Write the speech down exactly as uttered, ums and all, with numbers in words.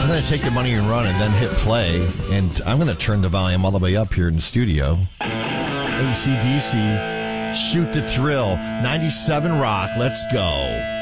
going to take the money and run and then hit play. And I'm going to turn the volume all the way up here in the studio. A C D C, Shoot the Thrill, ninety-seven Rock, let's go.